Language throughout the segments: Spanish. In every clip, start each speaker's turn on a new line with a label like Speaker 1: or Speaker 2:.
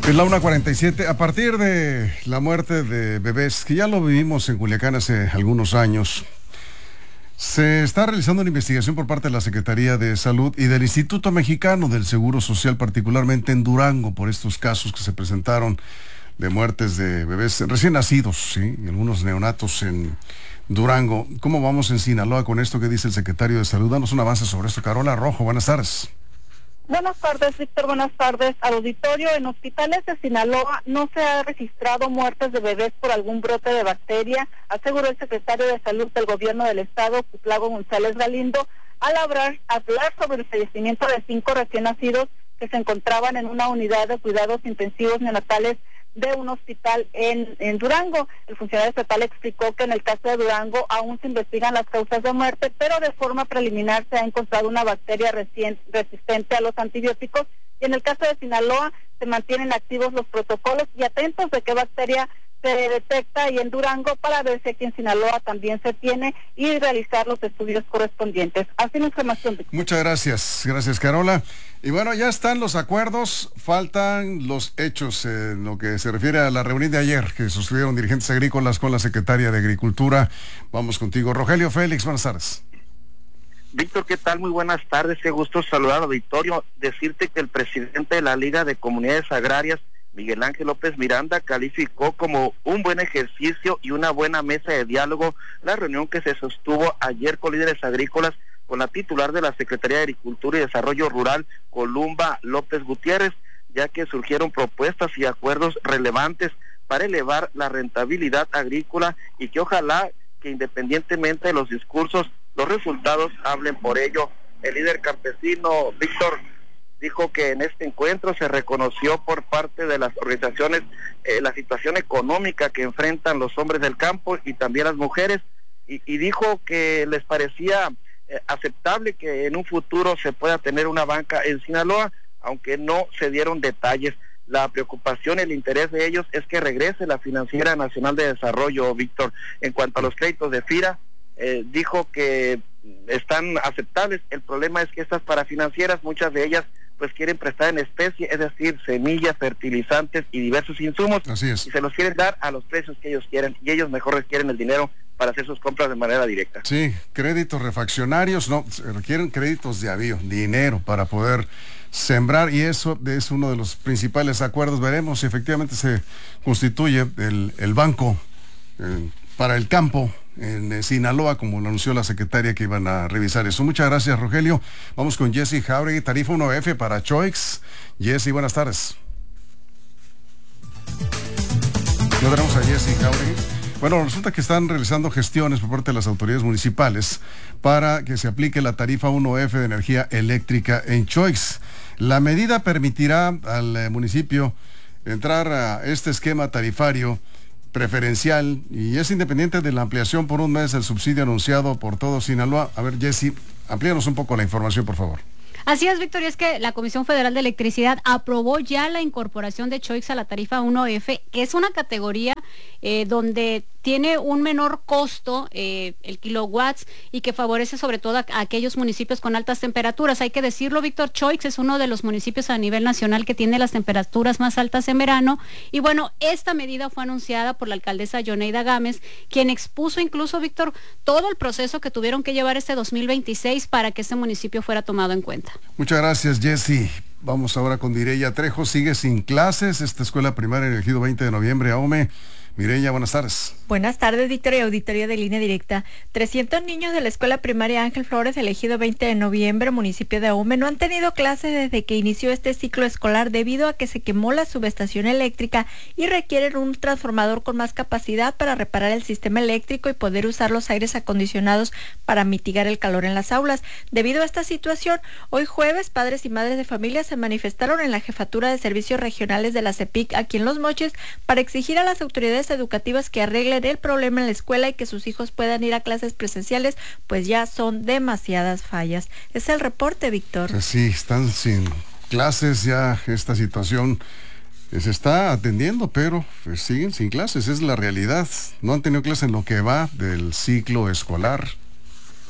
Speaker 1: Es la 1:47. A partir de la muerte de bebés, que ya lo vivimos en Culiacán hace algunos años, se está realizando una investigación por parte de la Secretaría de Salud y del Instituto Mexicano del Seguro Social, particularmente en Durango, por estos casos que se presentaron de muertes de bebés recién nacidos, ¿sí? Y algunos neonatos en Durango. ¿Cómo vamos en Sinaloa con esto que dice el secretario de Salud? Danos un avance sobre esto. Carola Rojo, buenas tardes.
Speaker 2: Buenas tardes, Víctor. Buenas tardes al auditorio. En hospitales de Sinaloa no se ha registrado muertes de bebés por algún brote de bacteria, aseguró el secretario de Salud del Gobierno del Estado, Cuitlago González Galindo, al hablar sobre el fallecimiento de 5 recién nacidos que se encontraban en una unidad de cuidados intensivos neonatales de un hospital en Durango. El funcionario estatal explicó que en el caso de Durango aún se investigan las causas de muerte, pero de forma preliminar se ha encontrado una bacteria resistente a los antibióticos, y en el caso de Sinaloa se mantienen activos los protocolos y atentos de qué bacteria se detecta y en Durango para ver si aquí en Sinaloa también se tiene y realizar los estudios correspondientes. Así la información, Víctor.
Speaker 1: Muchas gracias. Gracias, Carola. Y bueno, ya están los acuerdos, faltan los hechos en lo que se refiere a la reunión de ayer que sostuvieron dirigentes agrícolas con la secretaria de Agricultura. Vamos contigo, Rogelio Félix, buenas tardes.
Speaker 3: Víctor, ¿qué tal? Muy buenas tardes, qué gusto saludar al auditorio. Decirte que el presidente de la Liga de Comunidades Agrarias, Miguel Ángel López Miranda, calificó como un buen ejercicio y una buena mesa de diálogo la reunión que se sostuvo ayer con líderes agrícolas con la titular de la Secretaría de Agricultura y Desarrollo Rural, Columba López Gutiérrez, ya que surgieron propuestas y acuerdos relevantes para elevar la rentabilidad agrícola y que ojalá que independientemente de los discursos, los resultados hablen por ello. El líder campesino, Víctor, dijo que en este encuentro se reconoció por parte de las organizaciones la situación económica que enfrentan los hombres del campo y también las mujeres, y dijo que les parecía aceptable que en un futuro se pueda tener una banca en Sinaloa, aunque no se dieron detalles. La preocupación, el interés de ellos es que regrese la Financiera Nacional de Desarrollo, Víctor. En cuanto a los créditos de FIRA, dijo que están aceptables. El problema es que estas parafinancieras, muchas de ellas pues quieren prestar en especie, es decir, semillas, fertilizantes y diversos insumos.
Speaker 1: Así es.
Speaker 3: Y se los quieren dar a los precios que ellos quieren, y ellos mejor requieren el dinero para hacer sus compras de manera directa.
Speaker 1: Sí, créditos refaccionarios, no, se requieren créditos de avío, dinero para poder sembrar, y eso es uno de los principales acuerdos. Veremos si efectivamente se constituye el banco para el campo en Sinaloa, como lo anunció la secretaria que iban a revisar eso. Muchas gracias, Rogelio. Vamos con Jesse Jauregui, tarifa 1F para Choix. Jesse, buenas tardes. ¿No tenemos a Jesse Jauregui? Bueno, resulta que están realizando gestiones por parte de las autoridades municipales para que se aplique la tarifa 1F de energía eléctrica en Choix. La medida permitirá al municipio entrar a este esquema tarifario preferencial y es independiente de la ampliación por un mes del subsidio anunciado por todo Sinaloa. A ver, Jessy, amplíanos un poco la información, por favor.
Speaker 4: Así es, Víctor, y es que la Comisión Federal de Electricidad aprobó ya la incorporación de Choix a la tarifa 1F, que es una categoría donde tiene un menor costo el kilowatts y que favorece sobre todo a aquellos municipios con altas temperaturas. Hay que decirlo, Víctor, Choix es uno de los municipios a nivel nacional que tiene las temperaturas más altas en verano, y bueno, esta medida fue anunciada por la alcaldesa Yoneida Gámez, quien expuso incluso, Víctor, todo el proceso que tuvieron que llevar este 2026 para que este municipio fuera tomado en cuenta.
Speaker 1: Muchas gracias, Jessy. Vamos ahora con Mireya Trejo. Sigue sin clases esta escuela primaria en el Ejido 20 de noviembre, AOME. Mireya, buenas tardes.
Speaker 5: Buenas tardes, Víctor, y auditorio de Línea Directa. 300 niños de la escuela primaria Ángel Flores, elegido 20 de noviembre, municipio de Aume, no han tenido clases desde que inició este ciclo escolar debido a que se quemó la subestación eléctrica y requieren un transformador con más capacidad para reparar el sistema eléctrico y poder usar los aires acondicionados para mitigar el calor en las aulas. Debido a esta situación, hoy jueves, padres y madres de familia se manifestaron en la Jefatura de Servicios Regionales de la CEPIC aquí en Los Mochis para exigir a las autoridades educativas que arreglen el problema en la escuela y que sus hijos puedan ir a clases presenciales, pues ya son demasiadas fallas. Es el reporte, Víctor.
Speaker 1: Pues sí, están sin clases ya, esta situación se está atendiendo, pero pues siguen sin clases, es la realidad. No han tenido clases en lo que va del ciclo escolar.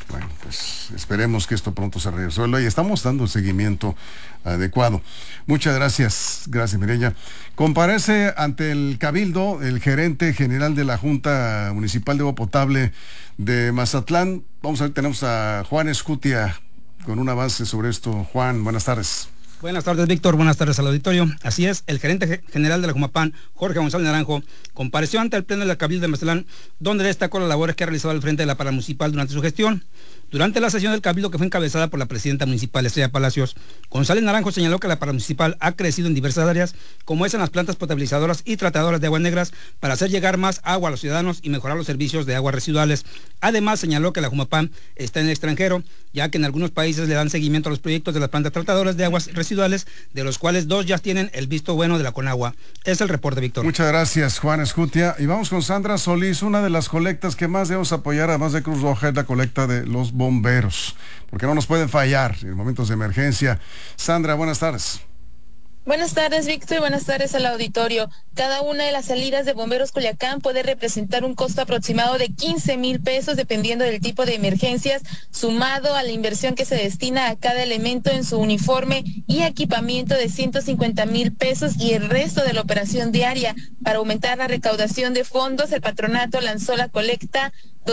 Speaker 1: Bueno, pues esperemos que esto pronto se resuelva y estamos dando el seguimiento adecuado. Muchas gracias. Gracias, Mireya. Comparece ante el Cabildo el gerente general de la Junta Municipal de Agua Potable de Mazatlán. Vamos a ver, tenemos a Juan Escutia con un avance sobre esto. Juan, buenas tardes.
Speaker 6: Buenas tardes, Víctor. Buenas tardes al auditorio. Así es, el gerente general de la Jumapam, Jorge González Naranjo, compareció ante el pleno del Cabildo de Mazatlán, donde destacó las labores que ha realizado al frente de la Paramunicipal durante su gestión. Durante la sesión del Cabildo, que fue encabezada por la presidenta municipal Estrella Palacios, González Naranjo señaló que la Paramunicipal ha crecido en diversas áreas, como es en las plantas potabilizadoras y tratadoras de aguas negras, para hacer llegar más agua a los ciudadanos y mejorar los servicios de aguas residuales. Además, señaló que la Jumapam está en el extranjero, ya que en algunos países le dan seguimiento a los proyectos de las plantas tratadoras de aguas residuales, de los cuales 2 ya tienen el visto bueno de la Conagua. Es el reporte, Víctor.
Speaker 1: Muchas gracias, Juan Escutia. Y vamos con Sandra Solís. Una de las colectas que más debemos apoyar, además de Cruz Roja, es la colecta de los bomberos, porque no nos pueden fallar en momentos de emergencia. Sandra, buenas tardes.
Speaker 7: Buenas tardes, Víctor, y buenas tardes al auditorio. Cada una de las salidas de Bomberos Culiacán puede representar un costo aproximado de 15,000 pesos, dependiendo del tipo de emergencias, sumado a la inversión que se destina a cada elemento en su uniforme y equipamiento de 150,000 pesos y el resto de la operación diaria. Para aumentar la recaudación de fondos, el patronato lanzó la colecta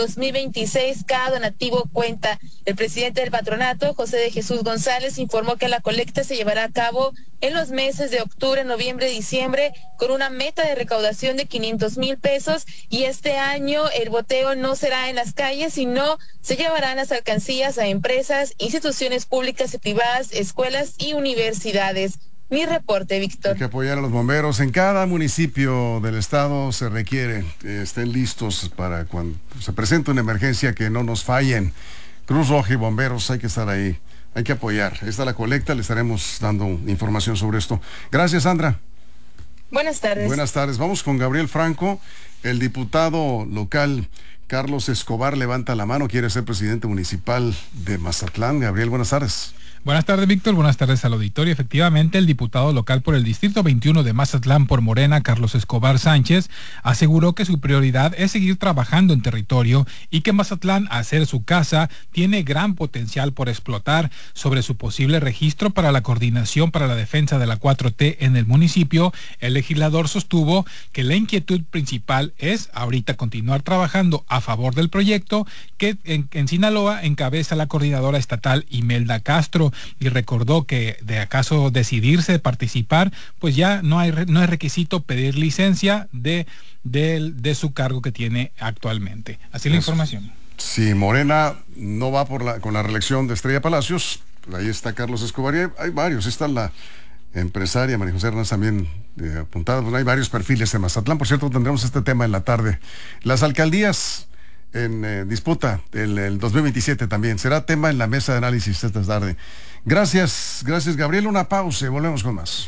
Speaker 7: 2026, cada donativo cuenta. El presidente del patronato, José de Jesús González, informó que la colecta se llevará a cabo en los meses de octubre, noviembre, diciembre, con una meta de recaudación de 500,000 pesos, y este año el boteo no será en las calles, sino se llevarán las alcancías a empresas, instituciones públicas y privadas, escuelas y universidades. Mi reporte, Víctor.
Speaker 1: Hay que apoyar a los bomberos. En cada municipio del estado se requiere, estén listos para cuando se presente una emergencia, que no nos fallen. Cruz Roja y bomberos, hay que estar ahí, hay que apoyar. Ahí está la colecta, le estaremos dando información sobre esto. Gracias, Sandra.
Speaker 7: Buenas tardes.
Speaker 1: Buenas tardes. Vamos con Gabriel Franco. El diputado local Carlos Escobar levanta la mano, quiere ser presidente municipal de Mazatlán. Gabriel, buenas tardes.
Speaker 8: Buenas tardes, Víctor. Buenas tardes al auditorio. Efectivamente, el diputado local por el Distrito 21 de Mazatlán por Morena, Carlos Escobar Sánchez, aseguró que su prioridad es seguir trabajando en territorio y que Mazatlán, a ser su casa, tiene gran potencial por explotar. Sobre su posible registro para la Coordinación para la Defensa de la 4T en el municipio, el legislador sostuvo que la inquietud principal es ahorita continuar trabajando a favor del proyecto que en Sinaloa encabeza la coordinadora estatal Imelda Castro, y recordó que de acaso decidirse participar, pues ya no es requisito pedir licencia de su cargo que tiene actualmente. Así la información.
Speaker 1: Si Morena no va con la reelección de Estrella Palacios, pues ahí está Carlos Escobar, y hay varios. Está la empresaria María José Hernández también apuntada. Pues hay varios perfiles en Mazatlán. Por cierto, tendremos este tema en la tarde. Las alcaldías en disputa el 2027 también será tema en la mesa de análisis esta tarde. Gracias Gabriel. Una pausa y volvemos con más.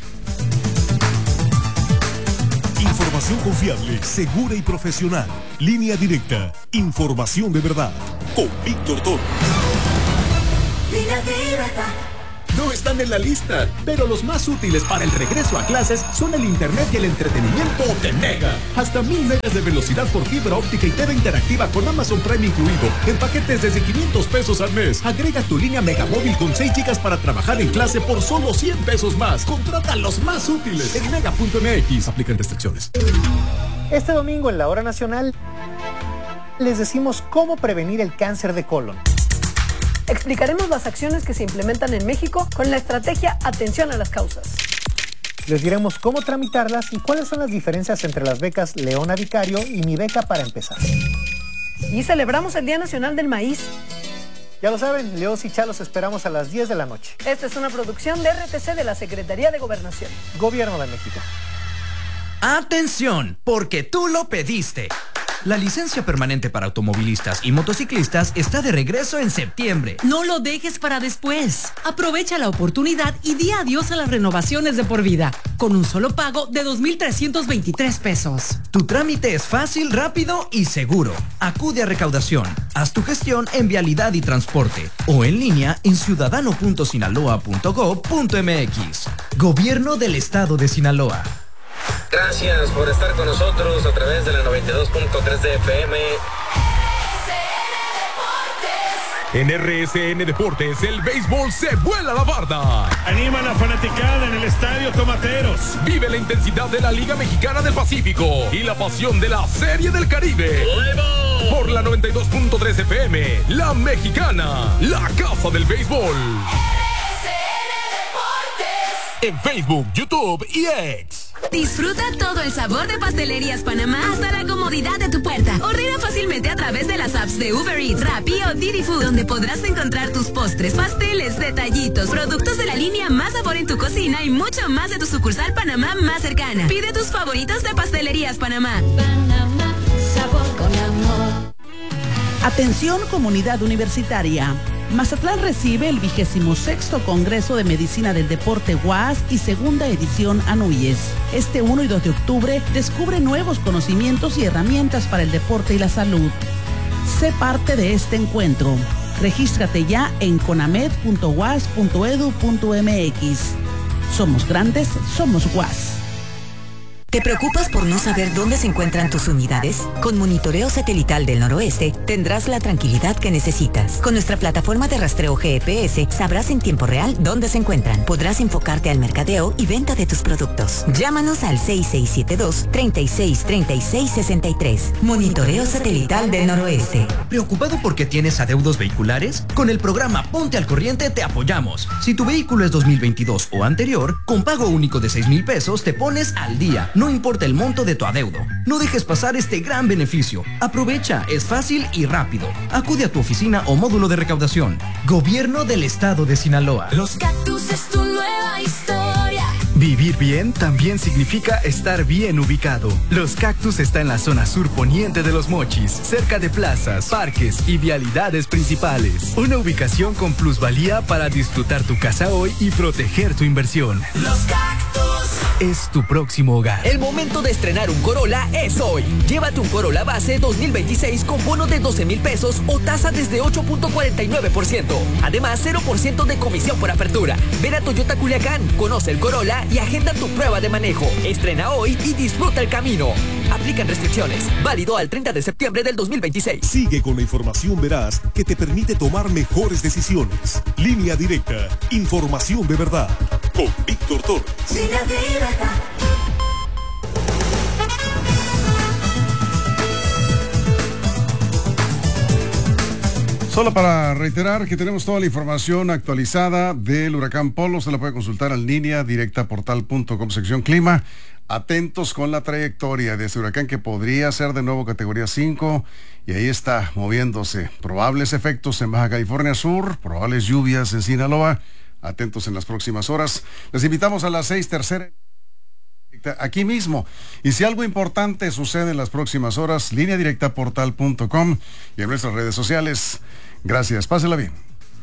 Speaker 9: Información confiable, segura y profesional. Línea Directa. Información de verdad. Con Víctor Toro.
Speaker 10: Línea Directa.
Speaker 11: No están en la lista, pero los más útiles para el regreso a clases son el internet y el entretenimiento de Mega. Hasta 1000 megas de velocidad por fibra óptica y TV interactiva con Amazon Prime incluido, en paquetes desde 500 pesos al mes. Agrega tu línea Mega Móvil con 6 gigas para trabajar en clase por solo 100 pesos más. Contrata los más útiles en mega.mx. Aplican restricciones.
Speaker 12: Este domingo en la Hora Nacional les decimos cómo prevenir el cáncer de colon.
Speaker 13: Explicaremos las acciones que se implementan en México con la estrategia Atención a las Causas.
Speaker 12: Les diremos cómo tramitarlas y cuáles son las diferencias entre las becas Leona Vicario y Mi Beca para Empezar.
Speaker 13: Y celebramos el Día Nacional del Maíz.
Speaker 12: Ya lo saben, Leos y Chalos esperamos a las 10 de la noche.
Speaker 13: Esta es una producción de RTC de la Secretaría de Gobernación.
Speaker 12: Gobierno de México.
Speaker 14: ¡Atención! Porque tú lo pediste. La licencia permanente para automovilistas y motociclistas está de regreso en septiembre.
Speaker 15: No lo dejes para después. Aprovecha la oportunidad y di adiós a las renovaciones de por vida, con un solo pago de 2,323 pesos.
Speaker 14: Tu trámite es fácil, rápido y seguro. Acude a recaudación. Haz tu gestión en Vialidad y Transporte o en línea en ciudadano.sinaloa.gov.mx. Gobierno del Estado de Sinaloa.
Speaker 16: Gracias por estar con nosotros a través de la 92.3 de FM.
Speaker 17: En RSN Deportes, el béisbol se vuela la barda.
Speaker 18: Anima a la fanaticada en el Estadio Tomateros.
Speaker 17: Vive la intensidad de la Liga Mexicana del Pacífico y la pasión de la Serie del Caribe. ¡Huevo! Por la 92.3 FM, La Mexicana, la casa del béisbol. En Facebook, YouTube y X.
Speaker 19: Disfruta todo el sabor de Pastelerías Panamá hasta la comodidad de tu puerta. Ordena fácilmente a través de las apps de Uber Eats, Rappi o Didi Food, donde podrás encontrar tus postres, pasteles, detallitos, productos de la línea Más Sabor en tu cocina y mucho más de tu sucursal Panamá más cercana. Pide tus favoritos de Pastelerías Panamá.
Speaker 20: Panamá, sabor con amor.
Speaker 21: Atención comunidad universitaria. Mazatlán recibe el 26º Congreso de Medicina del Deporte UAS y segunda edición ANUYES. Este 1 y 2 de octubre descubre nuevos conocimientos y herramientas para el deporte y la salud. Sé parte de este encuentro. Regístrate ya en conamed.uas.edu.mx. Somos grandes, somos UAS.
Speaker 22: ¿Te preocupas por no saber dónde se encuentran tus unidades? Con Monitoreo Satelital del Noroeste tendrás la tranquilidad que necesitas. Con nuestra plataforma de rastreo GPS sabrás en tiempo real dónde se encuentran. Podrás enfocarte al mercadeo y venta de tus productos. Llámanos al 6672-363663. Monitoreo Satelital del Noroeste.
Speaker 14: ¿Preocupado porque tienes adeudos vehiculares? Con el programa Ponte al Corriente te apoyamos. Si tu vehículo es 2022 o anterior, con pago único de 6,000 pesos te pones al día. No importa el monto de tu adeudo. No dejes pasar este gran beneficio. Aprovecha, es fácil y rápido. Acude a tu oficina o módulo de recaudación. Gobierno del Estado de Sinaloa.
Speaker 20: Los Cactus es tu nueva historia.
Speaker 23: Vivir bien también significa estar bien ubicado. Los Cactus está en la zona sur poniente de Los Mochis, cerca de plazas, parques y vialidades principales. Una ubicación con plusvalía para disfrutar tu casa hoy y proteger tu inversión.
Speaker 20: Los Cactus
Speaker 23: es tu próximo hogar.
Speaker 24: El momento de estrenar un Corolla es hoy. Llévate un Corolla base 2026 con bono de 12,000 pesos o tasa desde 8.49%. Además, 0% de comisión por apertura. Ven a Toyota Culiacán, conoce el Corolla y agenda tu prueba de manejo. Estrena hoy y disfruta el camino. Aplican restricciones. Válido al 30 de septiembre del 2026.
Speaker 9: Sigue con la información veraz que te permite tomar mejores decisiones. Línea Directa. Información de verdad. Con Víctor Torres.
Speaker 10: Línea Directa.
Speaker 1: Solo para reiterar que tenemos toda la información actualizada del huracán Polo. Se la puede consultar en línea directa portal.com, sección clima. Atentos con la trayectoria de este huracán que podría ser de nuevo categoría 5 y ahí está moviéndose. Probables efectos en Baja California Sur, probables lluvias en Sinaloa. Atentos en las próximas horas. Les invitamos a las 6, tercera aquí mismo. Y si algo importante sucede en las próximas horas, línea directa portal.com y en nuestras redes sociales. Gracias, pásela bien.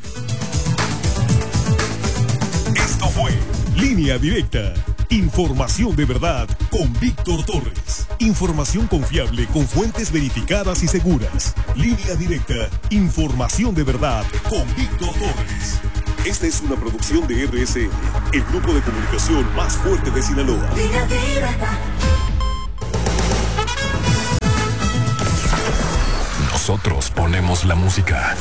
Speaker 9: Esto fue Línea Directa. Información de verdad con Víctor Torres. Información confiable con fuentes verificadas y seguras. Línea Directa. Información de verdad con Víctor Torres. Esta es una producción de RSN, el grupo de comunicación más fuerte de Sinaloa.
Speaker 10: Línea Directa.
Speaker 17: Nosotros ponemos la música.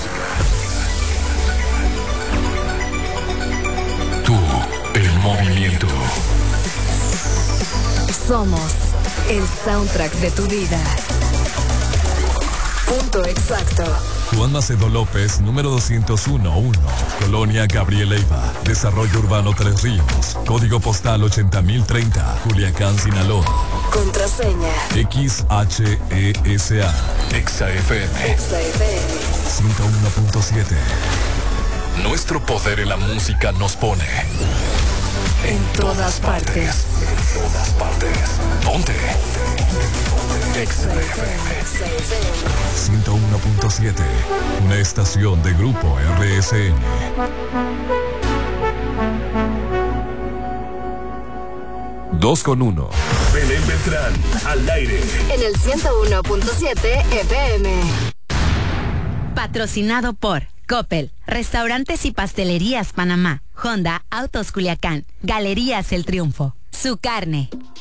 Speaker 17: Tú, el movimiento.
Speaker 22: Somos el soundtrack de tu vida. Punto exacto.
Speaker 17: Juan Macedo López, número 201-1, Colonia Gabriel Leiva, Desarrollo Urbano Tres Ríos, Código Postal 80030, Culiacán, Sinaloa.
Speaker 22: Contraseña
Speaker 17: XHESA. XFM. 101.7. Nuestro poder en la música nos pone
Speaker 22: en todas partes.
Speaker 17: En todas partes. Ponte. XFM 101.7. Una estación de Grupo RSN. Dos con uno.
Speaker 9: Belén Beltrán, al aire.
Speaker 22: En el 101.7 FM.
Speaker 19: Patrocinado por Coppel, Restaurantes y Pastelerías Panamá, Honda, Autos Culiacán, Galerías El Triunfo, Su Carne,